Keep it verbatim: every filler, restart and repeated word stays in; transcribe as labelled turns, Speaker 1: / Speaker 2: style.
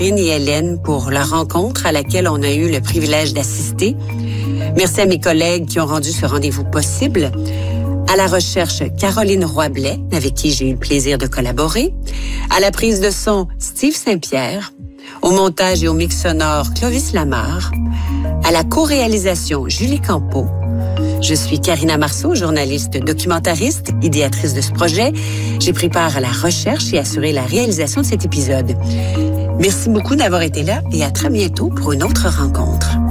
Speaker 1: Karine et Hélène pour la rencontre à laquelle on a eu le privilège d'assister. Merci à mes collègues qui ont rendu ce rendez-vous possible. À la recherche, Caroline Roy-Blais, avec qui j'ai eu le plaisir de collaborer. À la prise de son, Steve Saint-Pierre. Au montage et au mix sonore, Clovis Lamarre. À la co-réalisation, Julie Campeau. Je suis Karina Marceau, journaliste documentariste, idéatrice de ce projet. J'ai pris part à la recherche et assuré la réalisation de cet épisode. Merci beaucoup d'avoir été là et à très bientôt pour une autre rencontre.